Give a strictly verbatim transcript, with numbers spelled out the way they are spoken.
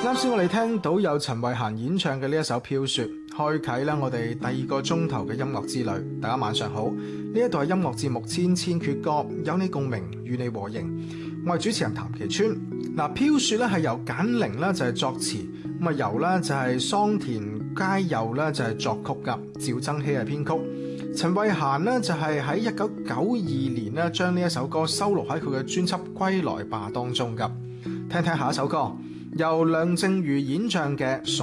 啱先我哋聽到有陳慧嫻演唱嘅呢一首《飄雪》，開啟啦我哋第二個鐘頭嘅音樂之旅。大家晚上好，呢一度係音樂節目《千千闕歌》，有你共鳴，與你和應。我係主持人譚其川。嗱，《飄雪》咧係由簡寧咧就係作詞，咁啊由咧就係桑田佳祐咧就係作曲噶，趙增熹係編曲。陳慧嫻呢就係喺一九九二年咧將呢一首歌收錄喺佢嘅專輯《歸來吧》當中噶。聽聽下一首歌，由梁靜茹演唱嘅《